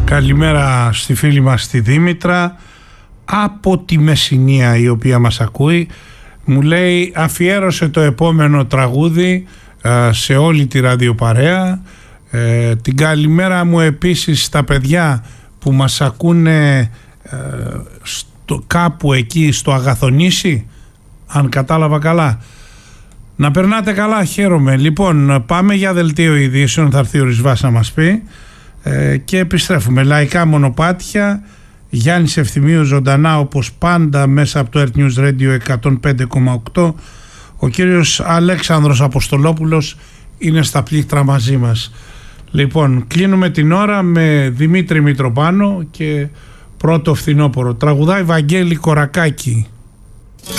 Καλημέρα στη φίλη μας τη Δήμητρα από τη Μεσσηνία, η οποία μας ακούει. Μου λέει αφιέρωσε το επόμενο τραγούδι σε όλη τη ραδιοπαρέα. Την καλημέρα μου επίσης στα παιδιά που μας ακούνε κάπου εκεί στο Αγαθονήσι, αν κατάλαβα καλά. Να περνάτε καλά, χαίρομαι. Λοιπόν, πάμε για δελτίο ειδήσεων, θα έρθει ο Ρισβάς να μας πει, και επιστρέφουμε. Λαϊκά μονοπάτια, Γιάννης Ευθυμίου ζωντανά όπως πάντα μέσα από το Earth News Radio 105,8. Ο κύριος Αλέξανδρος Αποστολόπουλος είναι στα πλήκτρα μαζί μας. Λοιπόν, κλείνουμε την ώρα με Δημήτρη Μητροπάνο και πρώτο φθινόπωρο. Τραγουδάει Βαγγέλη Κορακάκη.